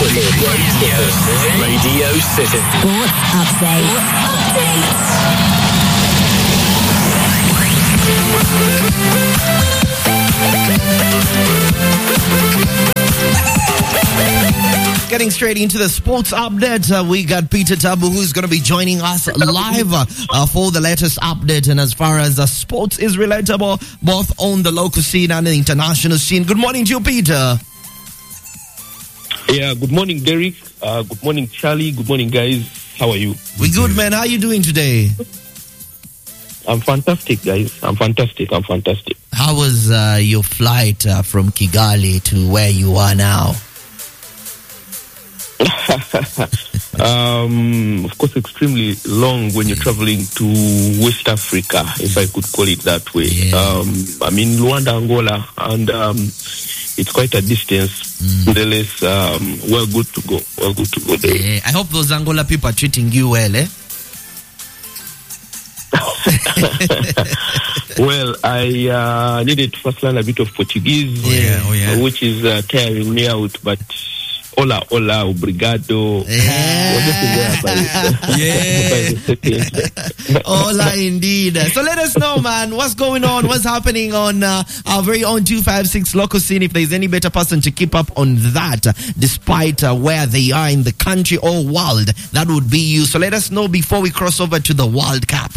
Radio City. Sports update. Getting straight into the sports update, we got Peter Tabu, who's going to be joining us live for the latest update. And as far as the sports is relatable, both on the local scene and the international scene. Good morning to you, Peter. Yeah, good morning, Derek. Good morning, Charlie. Good morning, guys. How are you? We're good, man. How are you doing today? I'm fantastic, guys. I'm fantastic. How was your flight from Kigali to where you are now? Of course, extremely long when you're traveling to West Africa, if I could call it that way. Yeah. I'm in Luanda, Angola, and it's quite a distance. Nevertheless, we're good to go. There. Yeah. I hope those Angola people are treating you well, eh? Well, I needed to first learn a bit of Portuguese, which is tiring me out, but hola, obrigado. Hola, indeed. So let us know, man, what's going on, what's happening on our very own 256 local scene. If there's any better person to keep up on that, despite where they are in the country or world, that would be you. So let us know before we cross over to the World Cup.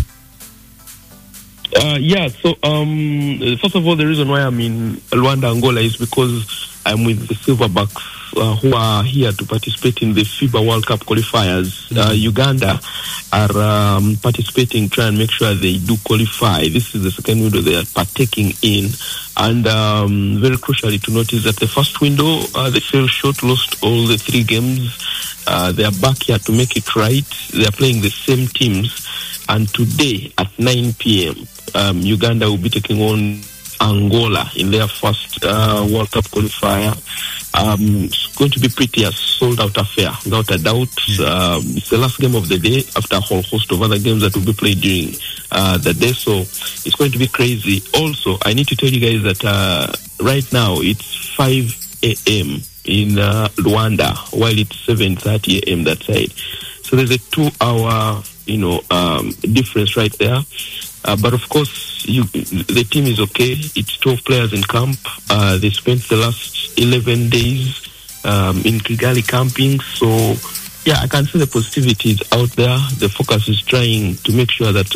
So first of all, the reason why I'm in Luanda, Angola is because I'm with the Silverbacks who are here to participate in the FIBA World Cup qualifiers. Uganda are participating, try and make sure they do qualify. This is the second window they are partaking in. And very crucially to notice that the first window, they fell short, lost all the 3 games. They are back here to make it right. They are playing the same teams. And today at 9 p.m., Uganda will be taking on Angola in their first World Cup qualifier. It's going to be pretty a sold-out affair, without a doubt. It's the last game of the day after a whole host of other games that will be played during the day. So it's going to be crazy. Also, I need to tell you guys that right now it's 5 a.m. in Luanda, while it's 7:30 a.m. that side. So there's a 2-hour difference right there. But of course, the team is okay. It's 12 players in camp. They spent the last 11 days in Kigali camping. So, yeah, I can see the positivity is out there. The focus is trying to make sure that,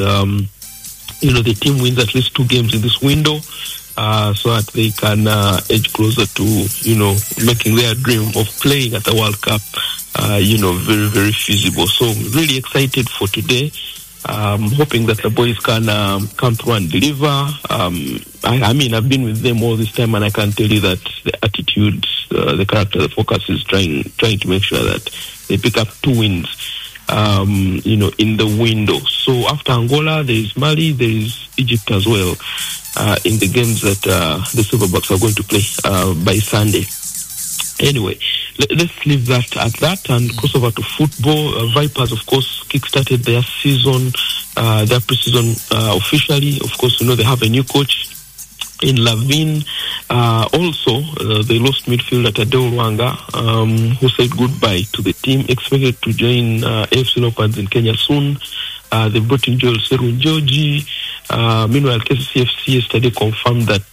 the team wins at least 2 games in this window so that they can edge closer to, making their dream of playing at the World Cup, very, very feasible. So, really excited for today. Hoping that the boys can come through and deliver. I've been with them all this time, and I can tell you that the attitude, the character, the focus is trying to make sure that they pick up 2 wins, in the window. So after Angola, there is Mali, there is Egypt as well, in the games that the Silverbacks are going to play by Sunday. Anyway, let's leave that at that and cross over to football. Vipers, of course, kick-started their season, their pre-season officially. Of course, they have a new coach in Lavin. Also, they lost midfielder Tadeo Luanga, who said goodbye to the team, expected to join AFC Leopards in Kenya soon. They brought in Joel Serunjoji. Meanwhile, KCFC yesterday confirmed that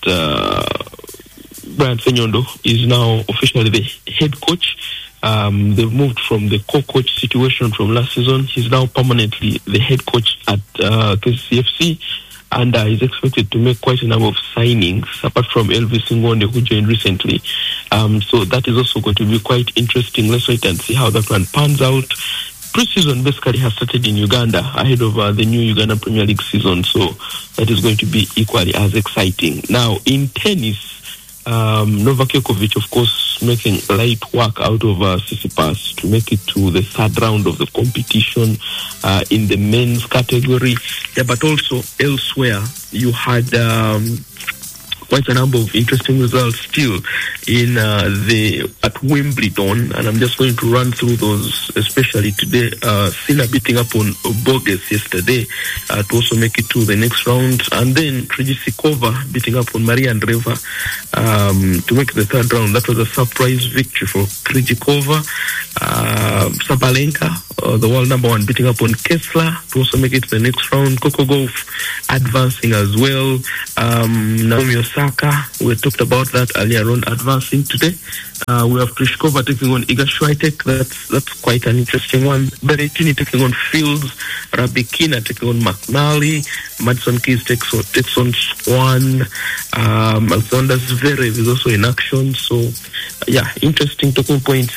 Brian Senyondo is now officially the head coach. They've moved from the co-coach situation from last season. He's now permanently the head coach at KCFC, and is expected to make quite a number of signings, apart from Elvis Ngonde, who joined recently. So that is also going to be quite interesting. Let's wait and see how that one pans out. Pre-season basically has started in Uganda ahead of the new Uganda Premier League season, so that is going to be equally as exciting. Now, in tennis, Novak Djokovic, of course, making light work out of Tsitsipas to make it to the 3rd round of the competition in the men's category. Yeah, but also elsewhere, you had quite a number of interesting results still in at Wimbledon, and I'm just going to run through those, especially today. Sina beating up on Borges yesterday to also make it to the next round, and then Krejcikova beating up on Maria Andreeva to make the third round. That was a surprise victory for Krejcikova. Sabalenka, the world number one, beating up on Kessler to also make it to the next round. Coco Gauff advancing as well. Naomi Osaka, we talked about that earlier on, advancing today. We have Pliskova taking on Iga Swiatek. That's quite an interesting one. Berrettini taking on Fields. Rabikina taking on McNally. Madison Keys takes on Swan. Alexander Zverev is also in action. So, yeah, interesting talking points